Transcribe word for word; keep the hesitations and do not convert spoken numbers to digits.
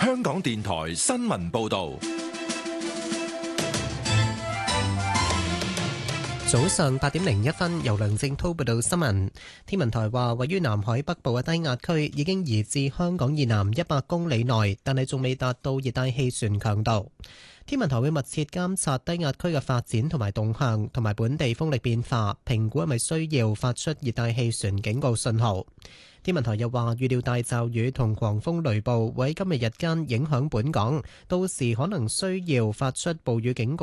香港電台新聞報道。 早上八點零一分，由梁正滔報道新聞。天文台話，位於南海北部嘅低壓區已經移至香港以南一百公里內，但係仲未達到熱帶氣旋強度。天文台會密切監察低壓區嘅發展同埋動向，同埋本地風力變化，評估係咪需要發出熱帶氣旋警告信號。天文台又話，預料大驟雨同狂風雷暴會喺今日日間影響本港，到時可能需要發出暴雨警告。